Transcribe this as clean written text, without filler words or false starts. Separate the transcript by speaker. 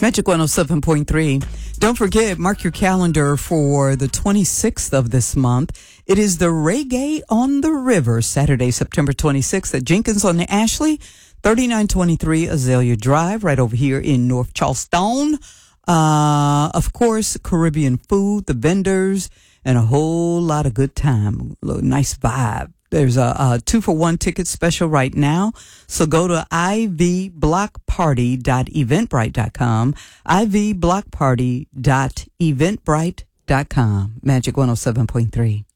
Speaker 1: Magic 107.3. Don't forget, mark your calendar for the 26th of this month. It is the Reggae on the River, Saturday, September 26th at Jenkins on the Ashley, 3923 Azalea Drive, right over here in North Charleston. Of course, Caribbean food, the vendors, and a whole lot of good time. A little nice vibe. There's a 2-for-1 ticket special right now. So go to ivblockparty.eventbrite.com, ivblockparty.eventbrite.com. Magic 107.3.